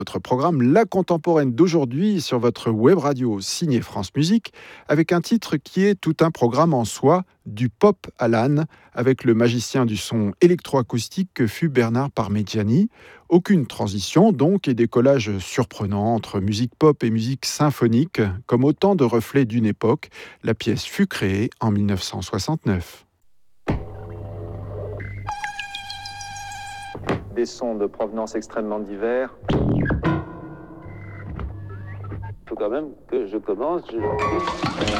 Votre programme La Contemporaine d'aujourd'hui sur votre web radio signée France Musique, avec un titre qui est tout un programme en soi, du pop à l'âne, avec le magicien du son électroacoustique que fut Bernard Parmigiani. Aucune transition donc et des collages surprenants entre musique pop et musique symphonique, comme autant de reflets d'une époque. La pièce fut créée en 1969. Des sons de provenance extrêmement divers. Il faut quand même que je commence.